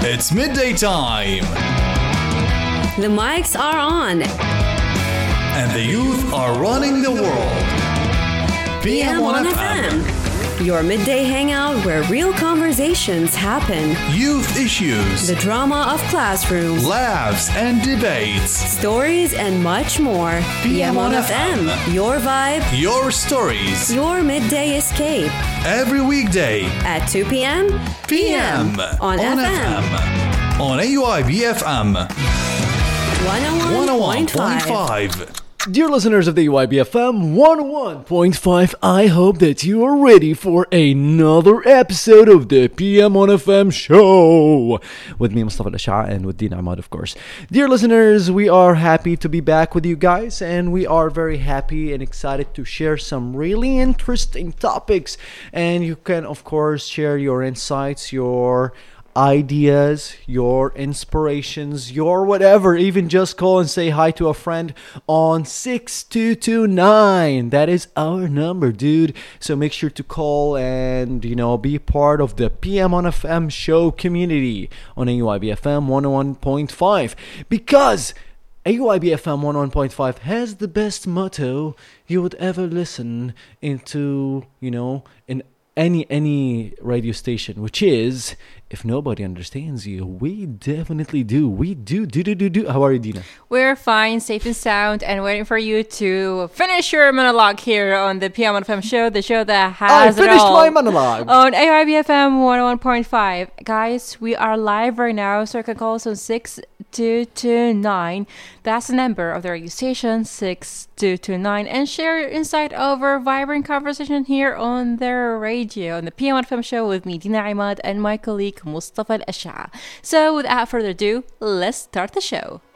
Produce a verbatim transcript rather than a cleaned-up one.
It's midday time. The mics are on. And the youth are running the world. P M one F M. Your midday hangout where real conversations happen. Youth issues. The drama of classrooms. Laughs and debates. Stories and much more. P M one F M. Your vibe. Your stories. Your midday escape. Every weekday. At two p.m. P M. On, on F M. F M. On A U I B F M. one oh one point five. Dear listeners of the U I B F M one oh one point five, I hope that you are ready for another episode of the P M one F M show. With me, Mustafa Al-Asha, and with Dean Ahmad, of course. Dear listeners, we are happy to be back with you guys, and we are very happy and excited to share some really interesting topics. And you can, of course, share your insights, your ideas, your inspirations, your whatever. Even just call and say hi to a friend on six two two nine. That is our number, dude. So make sure to call and, you know, be part of the P M one F M show community on A U I B F M one oh one point five, because A U I B F M one oh one point five has the best motto you would ever listen into, you know, in any any radio station, which is, if nobody understands you, we definitely do. We do, do, do, do, do. How are you, Dina? We're fine, safe and sound, and waiting for you to finish your monologue here on the P M one F M show, the show that has I it finished all. my monologue. On A I B F M one oh one point five. Guys, we are live right now, so you can call us on six two two nine. That's the number of the radio station, six two two nine, and share your insight over vibrant conversation here on their radio, on the P M one F M show with me, Dina Ahmad, and my colleague, Mustafa Al-Asha. So without further ado, let's start the show.